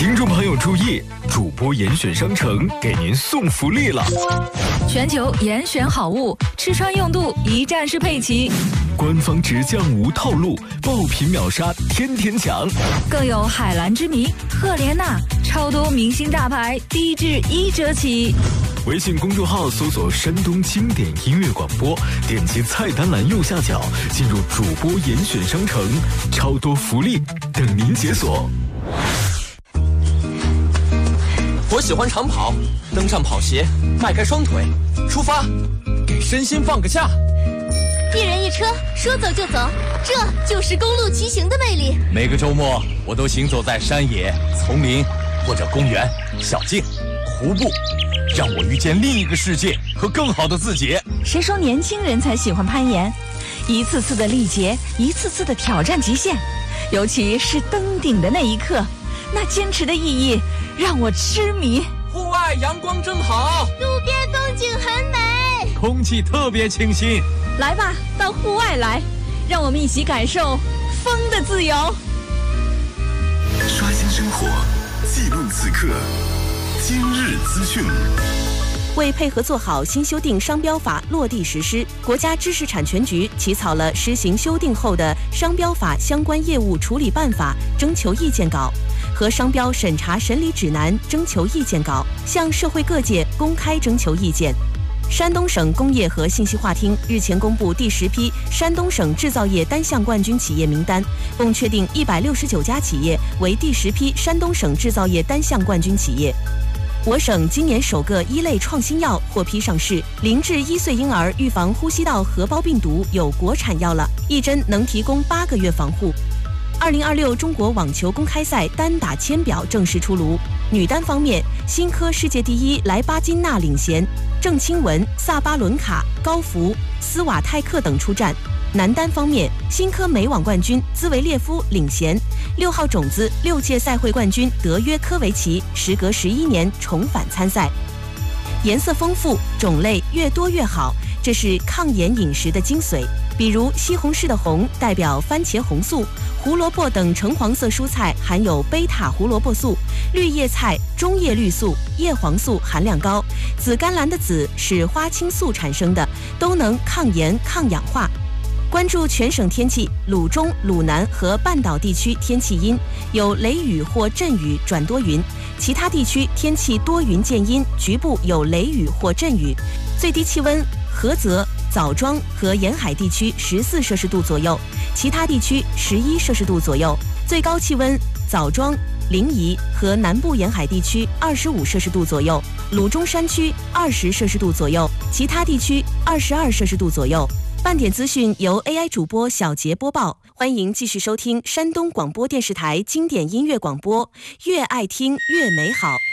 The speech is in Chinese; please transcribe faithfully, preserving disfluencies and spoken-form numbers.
听众朋友注意，主播严选商城给您送福利了！ 全球严选好物，吃穿用度一站式配齐。 官方直降无套路，爆品秒杀天天抢。 更有海蓝之谜、赫莲娜，超多明星大牌，低至一折起。 微信公众号搜索山东经典音乐广播，点击菜单栏右下角进入主播严选商城，超多福利等您解锁。 我喜欢长跑，登上跑鞋，迈开双腿，出发，给身心放个假。 一人一车，说走就走，这就是公路骑行的魅力。 每个周末，我都行走在山野、丛林或者公园、小径、湖泊，让我遇见另一个世界和更好的自己。 谁说年轻人才喜欢攀岩？一次次的历劫，一次次的挑战极限，尤其是登顶的那一刻，那坚持的意义让我痴迷。 户外阳光正好， 路边风景很美， 空气特别清新。 来吧，到户外来，让我们一起感受风的自由。 刷新生活，记录此刻，今日资讯。 为配合做好新修订商标法落地实施，国家知识产权局起草了施行修订后的商标法相关业务处理办法征求意见稿和商标审查审理指南征求意见稿，向社会各界公开征求意见。山东省工业和信息化厅日前公布第十批山东省制造业单项冠军企业名单，共确定一百六十九家企业为第十批山东省制造业单项冠军企业。我省今年首个一类创新药获批上市，零至一岁婴儿预防呼吸道合胞病毒有国产药了，一针能提供八个月防护。二零二六中国网球公开赛单打签表正式出炉，女单方面，新科世界第一莱巴金娜领衔，郑钦文、萨巴伦卡、高福、斯瓦泰克等出战。男单方面，新科美网冠军兹维列夫领衔，六号种子六届赛会冠军德约科维奇时隔十一年重返参赛。颜色丰富，种类越多越好，这是抗炎饮食的精髓。比如西红柿的红代表番茄红素，胡萝卜等橙黄色蔬菜含有贝塔胡萝卜素，绿叶菜、中叶绿素、叶黄素含量高，紫甘蓝的紫是花青素产生的，都能抗炎抗氧化。关注全省天气，鲁中、鲁南和半岛地区天气阴，有雷雨或阵雨转多云，其他地区天气多云见阴，局部有雷雨或阵雨。最低气温，菏泽、枣庄和沿海地区十四摄氏度左右，其他地区十一摄氏度左右。最高气温，枣庄、临沂和南部沿海地区二十五摄氏度左右，鲁中山区二十摄氏度左右，其他地区二十二摄氏度左右。半点资讯由 A I 主播小杰播报，欢迎继续收听山东广播电视台经典音乐广播，越爱听越美好。